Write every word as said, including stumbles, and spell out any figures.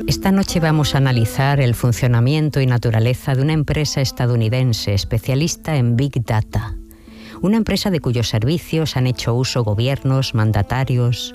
Esta noche vamos a analizar el funcionamiento y naturaleza de una empresa estadounidense especialista en Big Data. Una empresa de cuyos servicios han hecho uso gobiernos, mandatarios,